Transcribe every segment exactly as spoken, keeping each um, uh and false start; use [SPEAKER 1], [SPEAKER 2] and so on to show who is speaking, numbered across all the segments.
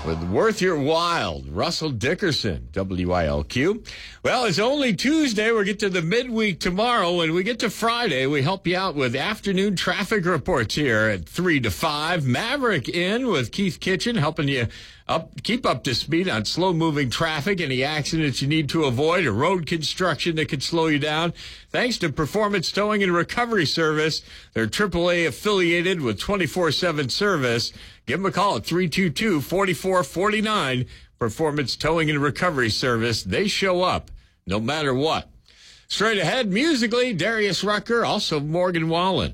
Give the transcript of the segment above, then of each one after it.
[SPEAKER 1] with Worth Your While, Russell Dickerson, W I L Q. Well, it's only Tuesday. We'll get to the midweek tomorrow. When we get to Friday, we help you out with afternoon traffic reports here at three to five. Maverick in with Keith Kitchen, helping you up, keep up to speed on slow-moving traffic, any accidents you need to avoid, or road construction that could slow you down. Thanks to Performance Towing and Recovery Service. They're triple A affiliated with twenty-four seven service. Give them a call at three two two, four four four nine. Performance Towing and Recovery Service. They show up no matter what. Straight ahead, musically, Darius Rucker, also Morgan Wallen.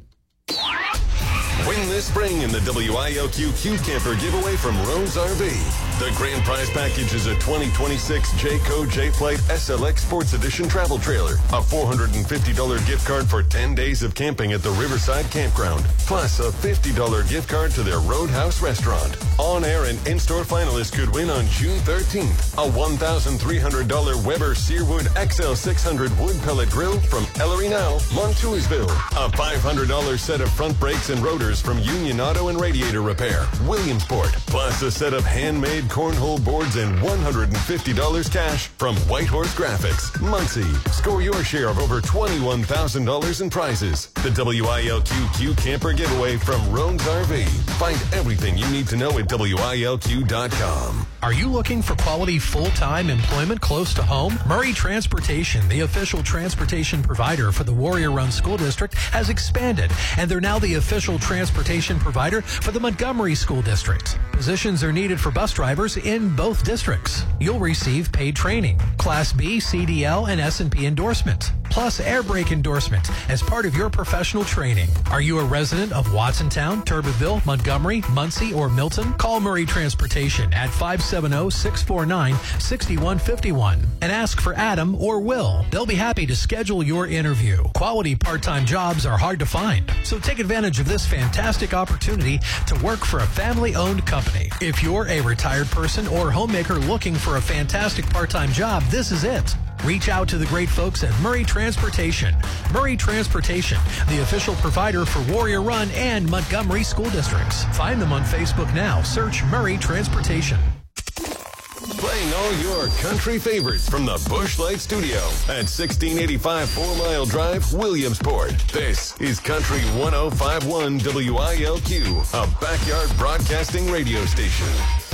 [SPEAKER 2] Win this spring in the W I L Q Q Camper giveaway from Rose R V. The grand prize package is a twenty twenty-six Jayco J-Flight S L X Sports Edition travel trailer, a four hundred fifty dollars gift card for ten days of camping at the Riverside Campground, plus a fifty dollars gift card to their Roadhouse restaurant. On-air and in-store finalists could win on June thirteenth a one thousand three hundred dollars Weber Searwood X L six hundred wood pellet grill from Ellery Now, Montoursville, a five hundred dollars set of front brakes and rotors from Union Auto and Radiator Repair, Williamsport, plus a set of handmade cornhole boards and one hundred fifty dollars cash from Whitehorse Graphics, Muncie. Score your share of over twenty-one thousand dollars in prizes. The W I L Q Q Camper giveaway from Rones R V. Find everything you need to know at W I L Q dot com.
[SPEAKER 3] Are you looking for quality full-time employment close to home? Murray Transportation, the official transportation provider for the Warrior Run School District, has expanded, and they're now the official transportation provider for the Montgomery School District. Positions are needed for bus drivers in both districts. You'll receive paid training, Class B, C D L, and S and P endorsement, plus air brake endorsement as part of your professional training. Are you a resident of Watsontown, Turbeville, Montgomery, Muncie, or Milton? Call Murray Transportation at five seven zero, six four nine, six one five one and ask for Adam or Will. They'll be happy to schedule your interview. Quality part-time jobs are hard to find, so take advantage of this fantastic opportunity to work for a family-owned company. If you're a retired person or homemaker looking for a fantastic part-time job, this is it. Reach out to the great folks at Murray Transportation. Murray Transportation, the official provider for Warrior Run and Montgomery school districts. Find them on Facebook now. Search Murray Transportation.
[SPEAKER 2] Playing all your country favorites from the Busch Light Studio at sixteen eighty-five Four Mile Drive, Williamsport. This is Country one oh five point one W I L Q, a backyard broadcasting radio station.